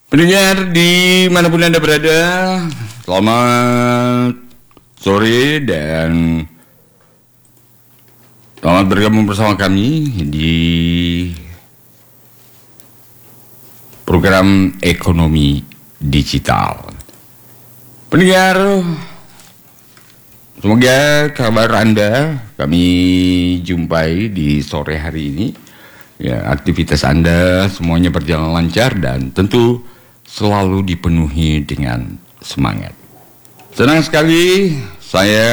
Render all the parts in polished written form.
Pendengar dimanapun Anda berada, selamat sore dan selamat bergabung bersama kami di program ekonomi digital. Pendengar, semoga kabar Anda kami jumpai di sore hari ini. Ya, aktivitas Anda semuanya berjalan lancar dan tentu selalu dipenuhi dengan semangat. Senang sekali saya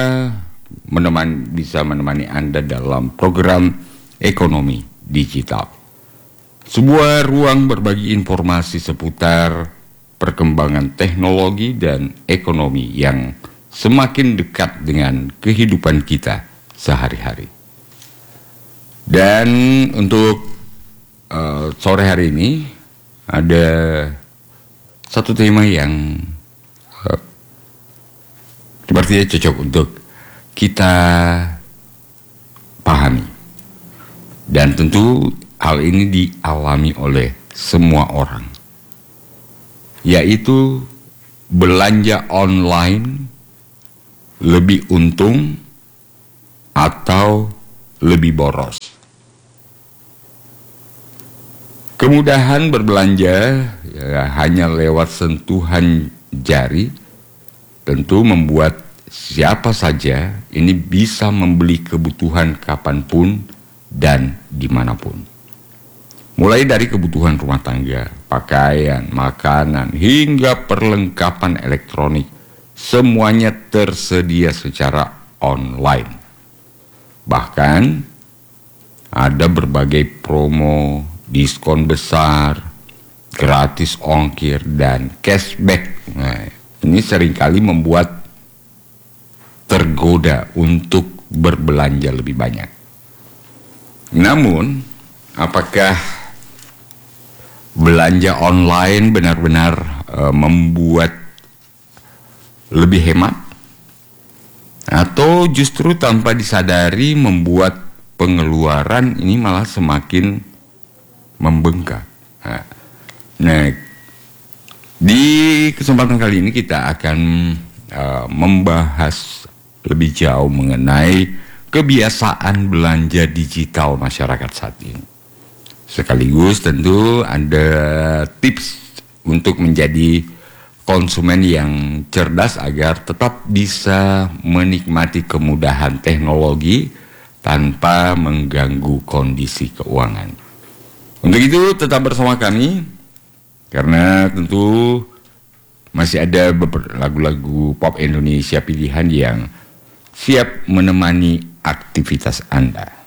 bisa menemani Anda dalam program ekonomi digital. Sebuah ruang berbagi informasi seputar perkembangan teknologi dan ekonomi yang semakin dekat dengan kehidupan kita sehari-hari. Dan untuk sore hari ini ada satu tema yang sepertinya cocok untuk kita pahami. Dan tentu hal ini dialami oleh semua orang. Yaitu belanja online lebih untung atau lebih boros. Kemudahan berbelanja ya, hanya lewat sentuhan jari tentu membuat siapa saja ini bisa membeli kebutuhan kapanpun dan dimanapun. Mulai dari kebutuhan rumah tangga, pakaian, makanan, hingga perlengkapan elektronik, semuanya tersedia secara online. Bahkan ada berbagai promo, diskon besar, gratis ongkir, dan cashback. Nah, ini seringkali membuat tergoda untuk berbelanja lebih banyak. Namun, apakah belanja online benar-benar membuat lebih hemat? Atau justru tanpa disadari membuat pengeluaran ini malah semakin membengkak. Nah, di kesempatan kali ini kita akan membahas lebih jauh mengenai kebiasaan belanja digital masyarakat saat ini. Sekaligus tentu ada tips untuk menjadi konsumen yang cerdas agar tetap bisa menikmati kemudahan teknologi tanpa mengganggu kondisi keuangan. Untuk itu tetap bersama kami, karena tentu masih ada beberapa lagu-lagu pop Indonesia pilihan yang siap menemani aktivitas Anda.